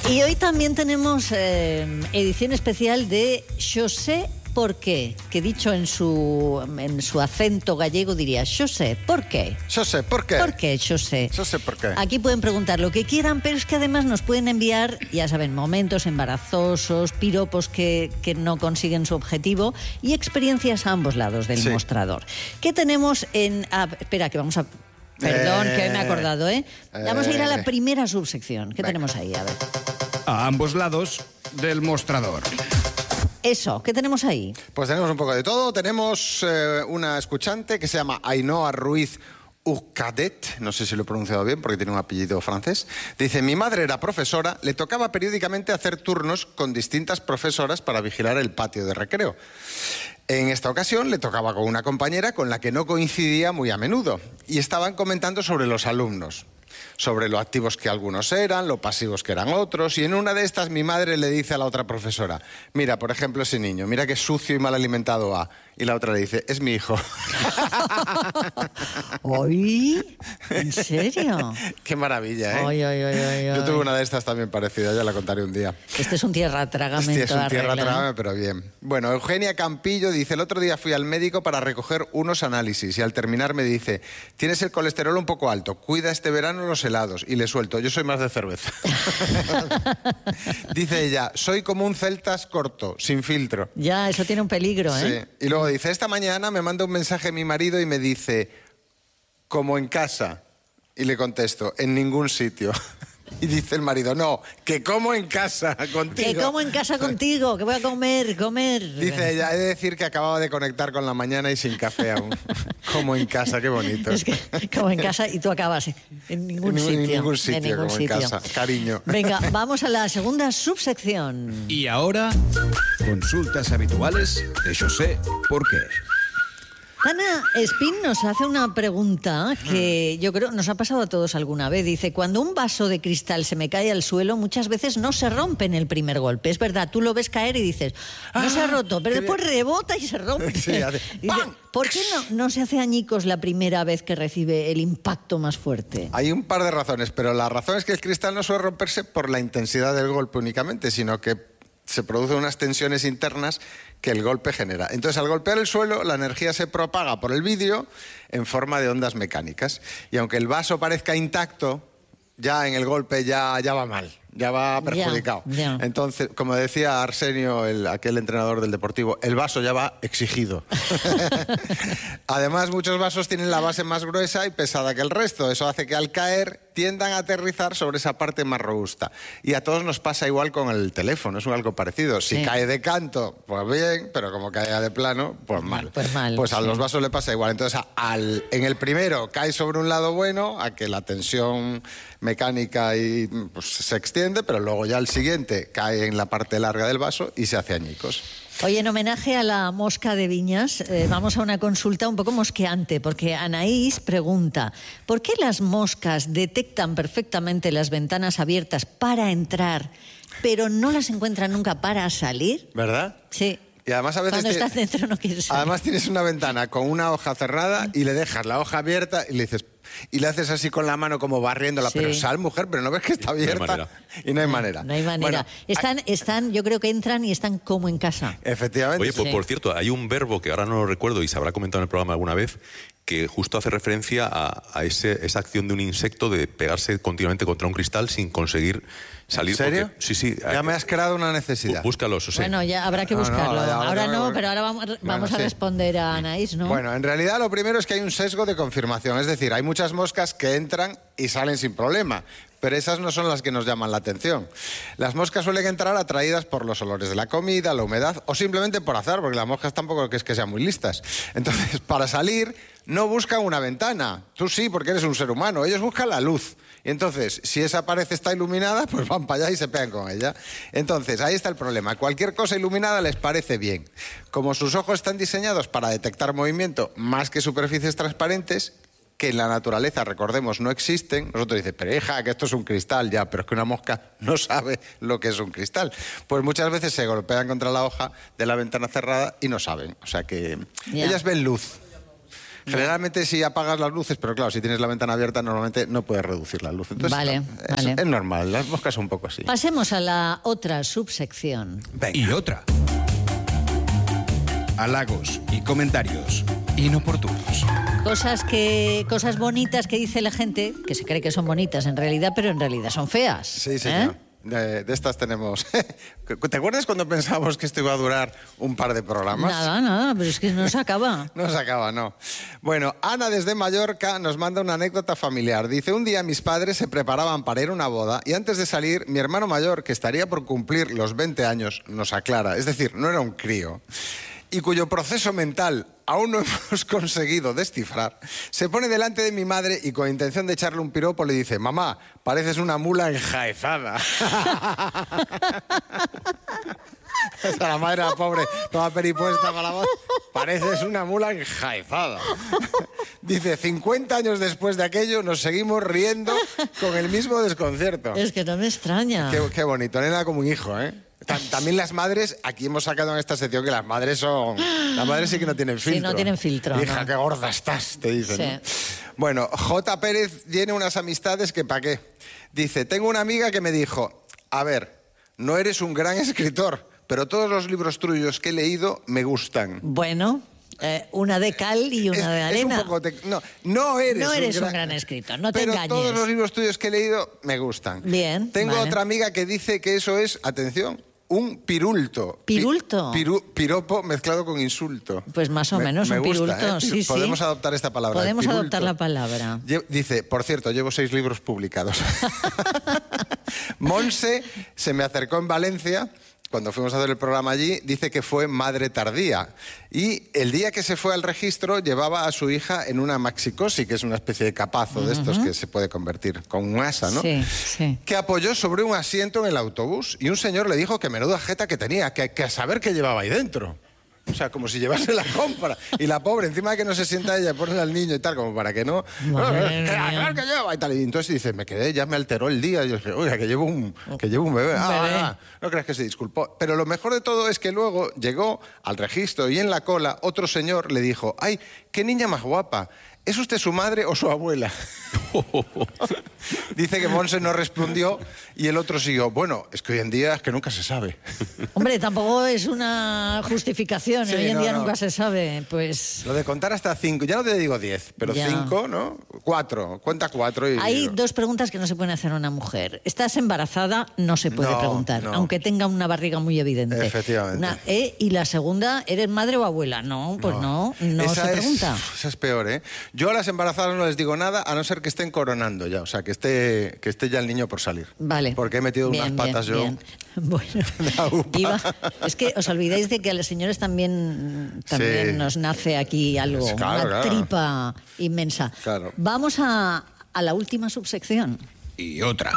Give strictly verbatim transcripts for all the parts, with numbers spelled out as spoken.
Y hoy también tenemos eh, edición especial de Yo sé por qué, que dicho en su, en su acento gallego diría yo sé por qué. Yo sé por qué. ¿Por qué? Yo sé. Yo sé por qué. Aquí pueden preguntar lo que quieran, pero es que además nos pueden enviar, ya saben, momentos embarazosos, piropos que, que no consiguen su objetivo y experiencias a ambos lados del Sí. mostrador. ¿Qué tenemos en...? Ah, espera, que vamos a... Perdón, Eh, que me he acordado, ¿eh? Vamos a ir a la eh. primera subsección. ¿Qué Venga. tenemos ahí? A ver. A ambos lados del mostrador. Eso, ¿qué tenemos ahí? Pues tenemos un poco de todo. Tenemos eh, una escuchante que se llama Ainhoa Ruiz Ucadet, no sé si lo he pronunciado bien porque tiene un apellido francés. Dice, mi madre era profesora, le tocaba periódicamente hacer turnos con distintas profesoras para vigilar el patio de recreo. En esta ocasión le tocaba con una compañera con la que no coincidía muy a menudo y estaban comentando sobre los alumnos, sobre lo activos que algunos eran, lo pasivos que eran otros, y en una de estas mi madre le dice a la otra profesora, mira, por ejemplo, ese niño, mira qué sucio y mal alimentado va. Y la otra le dice, es mi hijo. ¿Oí? ¿En serio? Qué maravilla, ¿eh? Ay, ay, ay, ay, Yo ay. tuve una de estas también parecida, ya la contaré un día. Este es un tierra trágame. Hostia, en es toda un tierra regla, ¿eh? trágame, pero bien. Bueno, Eugenia Campillo dice, el otro día fui al médico para recoger unos análisis y al terminar me dice, tienes el colesterol un poco alto, cuida este verano los helados. Y le suelto, yo soy más de cerveza. Dice ella, soy como un celtas corto, sin filtro. Ya, eso tiene un peligro, ¿eh? Sí. Y luego dice, esta mañana me manda un mensaje mi marido y me dice, como en casa. Y le contesto, en ningún sitio. Y dice el marido, no, que como en casa contigo. Que como en casa contigo, que voy a comer, comer. Dice ella, he de decir que acababa de conectar con la mañana y sin café aún. Como en casa, qué bonito. Es que como en casa y tú acabas en ningún En sitio. ningún- ningún sitio, en ningún como en sitio. casa. Cariño. Venga, vamos a la segunda subsección. Y ahora, consultas habituales de Yo sé por qué. Ana Espín nos hace una pregunta que yo creo nos ha pasado a todos alguna vez. Dice, cuando un vaso de cristal se me cae al suelo, muchas veces no se rompe en el primer golpe. Es verdad, tú lo ves caer y dices, no se ha roto, pero qué después rebota y se rompe. Sí, hace Y dice, ¡pam! ¿por qué no, no se hace añicos la primera vez que recibe el impacto más fuerte? Hay un par de razones, pero la razón es que el cristal no suele romperse por la intensidad del golpe únicamente, sino que se producen unas tensiones internas que el golpe genera. Entonces, al golpear el suelo, la energía se propaga por el vidrio en forma de ondas mecánicas. Y aunque el vaso parezca intacto, ya en el golpe ya, ya va mal, ya va perjudicado. Ya, ya. Entonces, como decía Arsenio, el, aquel entrenador del Deportivo, el vaso ya va exigido. Además, muchos vasos tienen la base más gruesa y pesada que el resto. Eso hace que al caer tiendan a aterrizar sobre esa parte más robusta. Y a todos nos pasa igual con el teléfono, es algo parecido. Si Sí. cae de canto, pues bien, pero como cae de plano, pues mal. Pues mal, Pues a sí. los vasos le pasa igual. Entonces, al, en el primero cae sobre un lado bueno, a que la tensión mecánica y, pues, se extiende, pero luego ya el siguiente cae en la parte larga del vaso y se hace añicos. Oye, en homenaje a la mosca de Viñas, eh, vamos a una consulta un poco mosqueante, porque Anaís pregunta, ¿por qué las moscas detectan perfectamente las ventanas abiertas para entrar, pero no las encuentran nunca para salir? ¿Verdad? Sí. Y además a veces Cuando te- estás dentro no quieres salir. Además tienes una ventana con una hoja cerrada y le dejas la hoja abierta y le dices y le haces así con la mano como barriéndola, Sí. pero sal, mujer, pero no ves que está No hay abierta manera. y no hay manera. No hay manera. Bueno, están, están, yo creo que entran y están como en casa. efectivamente. Oye, por, Sí. por cierto, hay un verbo que ahora no lo recuerdo y se habrá comentado en el programa alguna vez, que justo hace referencia a, a ese- esa acción de un insecto de pegarse continuamente contra un cristal sin conseguir salir. ¿En serio? porque- sí, sí. Ya eh, me has creado una necesidad. Búscalo, José. Bueno, ya habrá que No, no, buscarlo. ahora ya lo ahora tengo no, que- pero ahora vamos, vamos Bueno, a sí. responder a Anaís, ¿no? Bueno, en realidad lo primero es que hay un sesgo de confirmación, es decir, hay muchas moscas que entran y salen sin problema, pero esas no son las que nos llaman la atención. Las moscas suelen entrar atraídas por los olores de la comida, la humedad o simplemente por azar, porque las moscas tampoco es que sean muy listas. Entonces, para salir no buscan una ventana, tú sí, porque eres un ser humano, ellos buscan la luz. Y entonces, si esa pared está iluminada, pues van para allá y se pegan con ella. Entonces, ahí está el problema. Cualquier cosa iluminada les parece bien. Como sus ojos están diseñados para detectar movimiento más que superficies transparentes, que en la naturaleza, recordemos, no existen, nosotros dicen, pero hija, que esto es un cristal, ya, pero es que una mosca no sabe lo que es un cristal. Pues muchas veces se golpean contra la hoja de la ventana cerrada y no saben. O sea que Ya. ellas ven luz. Generalmente si apagas las luces, pero claro, si tienes la ventana abierta normalmente no puedes reducir la luz. Entonces, Vale, es, vale. es normal, las moscas son un poco así. Pasemos a la otra subsección. Venga. Y otra. Halagos y comentarios inoportunos. Cosas que, cosas bonitas que dice la gente, que se cree que son bonitas en realidad, pero en realidad son feas. Sí, señor. ¿Eh? De, de estas tenemos. ¿Te acuerdas cuando pensábamos que esto iba a durar un par de programas? Nada, nada, pero es que no se acaba. No se acaba, no. Bueno, Ana desde Mallorca nos manda una anécdota familiar. Dice, un día mis padres se preparaban para ir a una boda y antes de salir, mi hermano mayor, que estaría por cumplir los veinte años, nos aclara. Es decir, no era un crío. Y cuyo proceso mental aún no hemos conseguido descifrar, se pone delante de mi madre y con intención de echarle un piropo le dice, mamá, pareces una mula enjaezada. O sea, la madre, la pobre, toda peripuesta para la voz, pareces una mula enjaezada. Dice, cincuenta años después de aquello nos seguimos riendo con el mismo desconcierto. Es que no me extraña. Qué, qué bonito, nena como un hijo, ¿eh? También las madres, aquí hemos sacado en esta sección que las madres son... Las madres sí que no tienen filtro. Sí, no tienen filtro. Hija, ¿no? qué gorda estás, te dicen. Sí. ¿no? Bueno, J. Pérez tiene unas amistades que pa' qué. Dice, tengo una amiga que me dijo, a ver, no eres un gran escritor, pero todos los libros tuyos que he leído me gustan. Bueno, eh, una de cal y una Es- de es arena. un poco te- no, no eres, No eres un, un gran escritor, no te pero engañes. todos los libros tuyos que he leído me gustan. Bien, Tengo vale. otra amiga que dice que eso es, atención, un pirulto. Pi- ¿Pirulto? piru- piropo mezclado con insulto. Pues más o Me- menos me un gusta, pirulto, ¿eh? sí, sí. Podemos adoptar esta palabra. Podemos pirulto. adoptar la palabra. Lle- Dice, por cierto, llevo seis libros publicados. Monse se me acercó en Valencia, cuando fuimos a hacer el programa allí, dice que fue madre tardía. Y el día que se fue al registro llevaba a su hija en una maxicosi, que es una especie de capazo de estos que se puede convertir con un asa, ¿no? Sí, sí. Que apoyó sobre un asiento en el autobús y un señor le dijo que menuda jeta que tenía, que, que a saber qué llevaba ahí dentro. O sea, como si llevase la compra. Y la pobre, encima de que no se sienta ella, pone al niño y tal, como para que no... Madre "Que a mía. ver qué lleva", y tal. Y entonces dice, me quedé, ya me alteró el día. Y yo dije, oiga, que llevo un, que llevo un bebé. Un Ah, bebé. ah, no creas que se disculpó. Pero lo mejor de todo es que luego llegó al registro y en la cola otro señor le dijo, ay, qué niña más guapa. ¿Es usted su madre o su abuela? Dice que Monse no respondió y el otro siguió. Bueno, es que hoy en día es que nunca se sabe. Hombre, tampoco es una justificación. Sí, Hoy en no, día no. nunca se sabe. Pues Lo de contar hasta cinco, ya no te digo diez, pero Ya. cinco, ¿no? Cuatro, cuenta cuatro y... hay dos preguntas que no se pueden hacer a una mujer. ¿Estás embarazada? No se puede No, preguntar, no. aunque tenga una barriga muy evidente. Efectivamente. Una- ¿eh? Y la segunda, ¿eres madre o abuela? No, pues no, no, Esa se es- pregunta. Esa es peor, ¿eh? Yo a las embarazadas no les digo nada, a no ser que estén coronando ya, o sea, que esté, que esté ya el niño por salir. Vale. Porque he metido Bien, unas patas bien, yo. bien. Bueno, La upa. iba- es que os olvidáis de que a los señores también, también Sí. nos nace aquí algo, Sí, claro, una claro. tripa inmensa. Claro. Vamos a, a la última subsección. Y otra.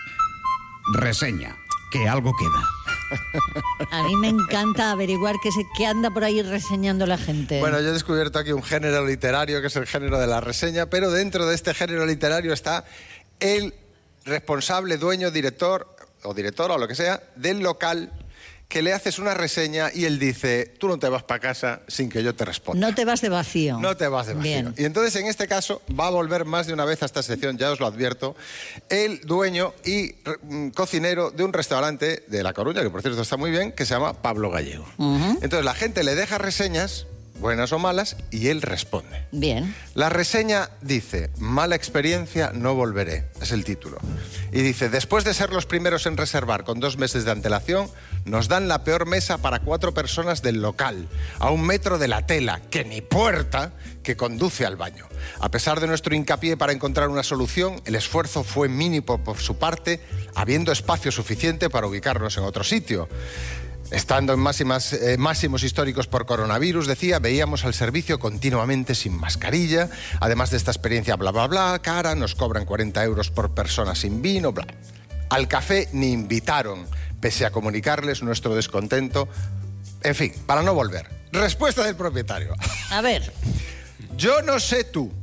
Reseña. Que algo queda. A mí me encanta averiguar qué, se, qué anda por ahí reseñando la gente. Bueno, yo he descubierto aquí un género literario que es el género de la reseña, pero dentro de este género literario está el responsable, dueño, director o directora o lo que sea del local que le haces una reseña y él dice, tú no te vas para casa sin que yo te responda. No te vas de vacío. No te vas de vacío. Bien. Y entonces, en este caso, va a volver más de una vez a esta sección, ya os lo advierto, el dueño y mm, cocinero de un restaurante de La Coruña, que por cierto está muy bien, que se llama Pablo Gallego. Entonces, la gente le deja reseñas, buenas o malas, y él responde. Bien. La reseña dice, mala experiencia, no volveré, es el título. Y dice, después de ser los primeros en reservar con dos meses de antelación, nos dan la peor mesa para cuatro personas del local, a un metro de la tela, que ni puerta, que conduce al baño. A pesar de nuestro hincapié para encontrar una solución, el esfuerzo fue mínimo por su parte, habiendo espacio suficiente para ubicarnos en otro sitio. Estando en máximas, eh, máximos históricos por coronavirus, decía, veíamos al servicio continuamente sin mascarilla. Además de esta experiencia, bla, bla, bla, cara, nos cobran cuarenta euros por persona sin vino, bla. Al café ni invitaron, pese a comunicarles nuestro descontento. En fin, para no volver. Respuesta del propietario. A ver, Yo no sé tú,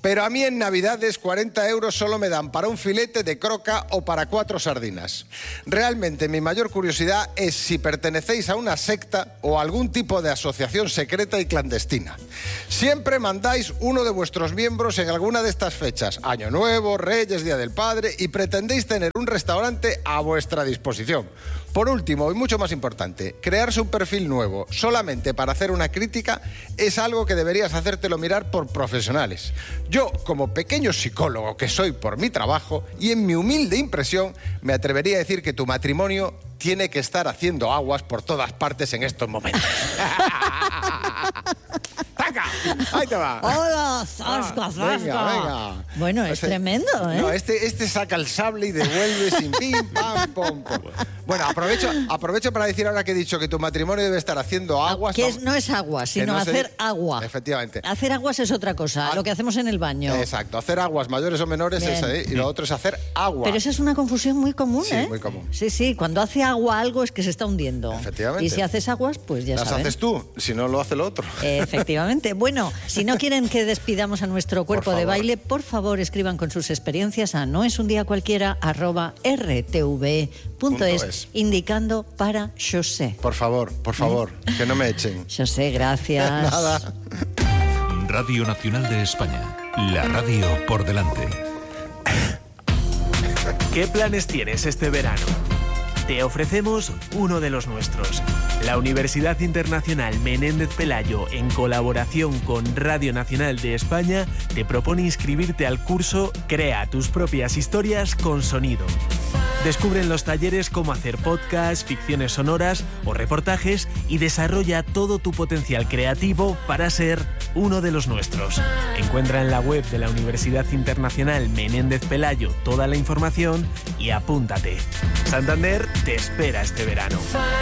Pero a mí en Navidades cuarenta euros solo me dan para un filete de croca o para cuatro sardinas. Realmente mi mayor curiosidad es si pertenecéis a una secta o a algún tipo de asociación secreta y clandestina. Siempre mandáis uno de vuestros miembros en alguna de estas fechas, Año Nuevo, Reyes, Día del Padre, y pretendéis tener un restaurante a vuestra disposición. Por último, y mucho más importante, crearse un perfil nuevo solamente para hacer una crítica es algo que deberías hacértelo mirar por profesionales. Yo, como pequeño psicólogo que soy por mi trabajo y en mi humilde impresión, me atrevería a decir que tu matrimonio tiene que estar haciendo aguas por todas partes en estos momentos. ¡Taca! Ahí te va. ¡Hola! ¡Zasca, zasca! Venga, venga. Bueno, es Este- tremendo, ¿eh? No, este, este saca el sable y devuelve sin pim, pam, pom, pom. Bueno, aprovecho, aprovecho para decir ahora que he dicho que tu matrimonio debe estar haciendo aguas. Que es- no es agua, sino no se hacer dice- agua. Efectivamente. Hacer aguas es otra cosa, Ah, lo que hacemos en el baño. Exacto, hacer aguas mayores o menores Bien. es ahí, y lo otro es hacer agua. Pero esa es una confusión muy común, Sí, ¿eh? muy común. Sí, sí, cuando hace agua algo es que se está hundiendo. Efectivamente. Y si haces aguas, pues ya Las saben. haces tú, si no lo hace el otro. Efectivamente. Bueno, si no quieren que despidamos a nuestro cuerpo Por de favor. baile, por favor escriban con sus experiencias a noesundiacualquiera arroba r t v punto es, Punto es. indicando para José. Por favor, por favor, que no me echen. José, gracias. Nada. Radio Nacional de España. La radio por delante. ¿Qué planes tienes este verano? Te ofrecemos uno de los nuestros. La Universidad Internacional Menéndez Pelayo, en colaboración con Radio Nacional de España, te propone inscribirte al curso Crea tus propias historias con sonido. Descubre en los talleres cómo hacer podcasts, ficciones sonoras o reportajes y desarrolla todo tu potencial creativo para ser uno de los nuestros. Encuentra en la web de la Universidad Internacional Menéndez Pelayo toda la información y apúntate. Santander te espera este verano.